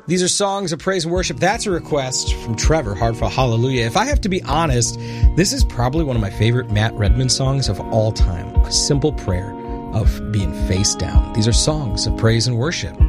These are songs of praise and worship. That's a request from Trevor, Heartfelt Hallelujah. If I have to be honest, this is probably one of my favorite Matt Redman songs of all time. A simple prayer of being face down. These are songs of praise and worship.